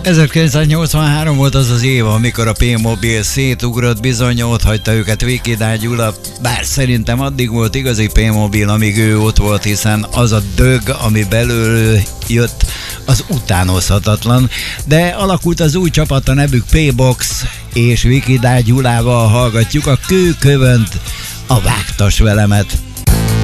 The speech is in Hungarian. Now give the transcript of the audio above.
1983 volt az az év, amikor a P-Mobil szétugrott, bizony ott hagyta őket Vikidány Gyula, bár szerintem addig volt igazi P-Mobil, amíg ő ott volt, hiszen az a dög, ami belőle jött, az utánozhatatlan, de alakult az új csapat, a nevük P-Box, és Vikidány Gyulával hallgatjuk a Kőkövönt, a Vágtas velemet.